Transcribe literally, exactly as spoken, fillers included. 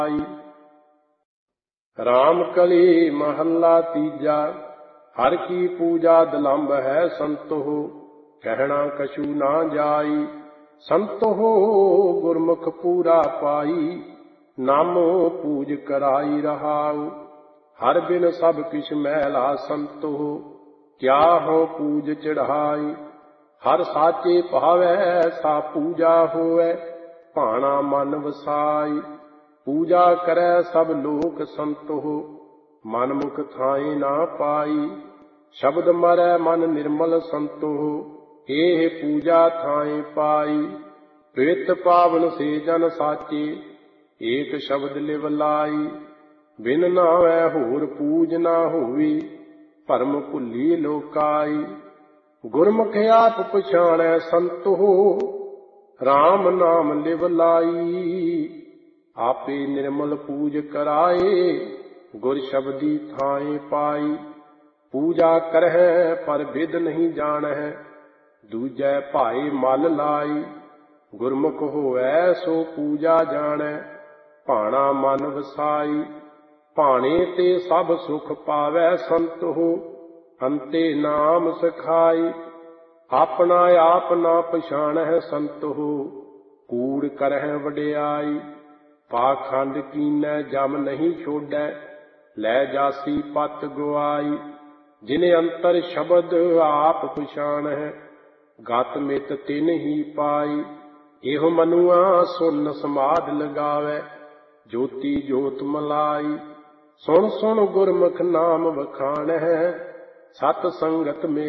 ਰਾਮ ਕਲੀ ਮਹੱਲਾ ਤੀਜਾ। ਹਰ ਕੀ ਪੂਜਾ ਦਲੰਭ ਹੈ ਸੰਤੋ, ਕਹਿਣਾ ਕਛੂ ਨਾ ਜਾਈ। ਸੰਤੋ ਗੁਰਮੁਖ ਪੂਰਾ ਪਾਈ, ਨਾਮੋ ਪੂਜ ਕਰਾਈ ਰਹਾਉ। ਹਰ ਬਿਨ ਸਭ ਕਿਛ ਮੈਲਾ ਸੰਤੋ, ਕਿਆ ਹੋ ਪੂਜ ਚੜਾਈ। ਹਰ ਸਾਚੇ ਭਾਵੈ ਸਾ ਪੂਜਾ ਹੋਵੈ, ਭਾਣਾ ਮਨ ਵਸਾਈ। ਪੂਜਾ ਕਰੈ ਸਭ ਲੋਕ ਸੰਤੋ, ਮਨ ਮੁਖ ਥਾਏ ਨਾ ਪਾਈ। ਸ਼ਬਦ ਮਰੈ ਮਨ ਨਿਰਮਲ ਸੰਤੋ, ਏਹ ਪੂਜਾ ਥਾਏ ਪਾਈ। ਪ੍ਰਿਤ ਪਾਵਨ ਸੇ ਜਨ ਸਾਚੇ, ਏਕ ਸ਼ਬਦ ਲਿਵ ਲਾਈ। ਬਿਨ ਨਾਵੈ ਹੋਰ ਪੂਜ ਨਾ ਹੋਈ, ਭਰਮ ਭੁੱਲੀ ਲੋਕਾਈ। ਗੁਰਮੁਖ ਆਪ ਪਛਾਣੈ ਸੰਤੋ, ਰਾਮ ਨਾਮ ਲਿਵ ਲਾਈ। ਆਪੇ ਨਿਰਮਲ ਪੂਜ ਕਰਾਏ, ਗੁਰ ਸ਼ਬਦੀ ਥਾਏ ਪਾਈ। ਪੂਜਾ ਕਰਹਿ ਪਰ ਬਿਦ ਨਹੀਂ ਜਾਣਹਿ, ਦੂਜੈ ਭਾਏ ਮਲ ਲਾਈ। ਗੁਰਮੁਖ ਹੋਵੈ ਸੋ ਪੂਜਾ ਜਾਣੈ, ਭਾਣਾ ਮਨ ਵਸਾਈ। ਭਾਣੇ ਤੇ ਸਭ ਸੁਖ ਪਾਵੈ ਸੰਤੋ, ਅੰਤੇ ਨਾਮ ਸਖਾਈ। ਆਪਣਾ ਆਪ ਨਾ ਪਛਾਣਹਿ ਸੰਤੋ, ਕੂੜ ਕਰਹਿ ਵਡਿਆਈ। ਪਾਖੰਡ ਕੀਨੈ ਜਮ ਨਹੀਂ ਛੋਡੈ, ਲੈ ਜਾਸੀ ਪਤ ਗੁਆਈ। ਜਿਨੇ ਅੰਤਰ ਸ਼ਬਦ ਆਪ ਪਛਾਣਹਿ, ਗਤ ਮਿਤ ਤਿਨ ਹੀ ਪਾਈ। ਇਹੋ ਮਨੁਆ ਸੁਨ ਸਮਾਧ ਲਗਾਵੈ, ਜੋਤੀ ਜੋਤ ਮਲਾਈ। ਸੁਣ ਸੁਣ ਗੁਰਮੁਖ ਨਾਮ ਵਖਾਣਹਿ, ਸਤ ਸੰਗਤ ਮੇ